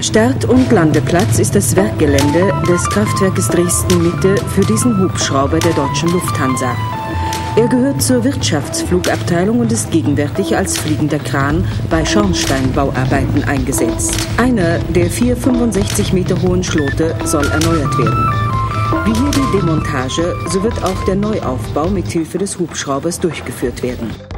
Start- und Landeplatz ist das Werkgelände des Kraftwerkes Dresden-Mitte für diesen Hubschrauber der deutschen Lufthansa. Er gehört zur Wirtschaftsflugabteilung und ist gegenwärtig als fliegender Kran bei Schornsteinbauarbeiten eingesetzt. Einer der 4 65 Meter hohen Schlote soll erneuert werden. Wie hier die Demontage, so wird auch der Neuaufbau mit Hilfe des Hubschraubers durchgeführt werden.